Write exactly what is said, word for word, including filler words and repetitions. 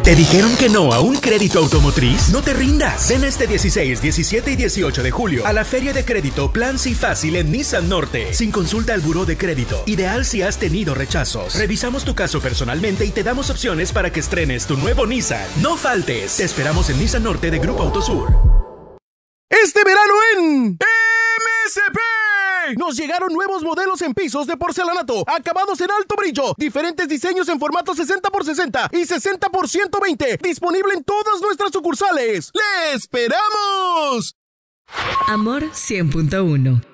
¿Te dijeron que no a un crédito automotriz? No te rindas. Ven este dieciséis, diecisiete y dieciocho de julio a la Feria de Crédito Plan Sí Fácil en Nissan Norte. Sin consulta al buró de crédito. Ideal si has tenido rechazos. Revisamos tu caso personalmente y te damos opciones para que estrenes tu nuevo Nissan. No faltes. Te esperamos en Nissan Norte de Grupo Autosur. Este verano en M S P nos llegaron nuevos modelos en pisos de porcelanato, acabados en alto brillo, diferentes diseños en formato sesenta por sesenta y sesenta por ciento veinte, disponible en todas nuestras sucursales. ¡Le esperamos! Amor cien punto uno.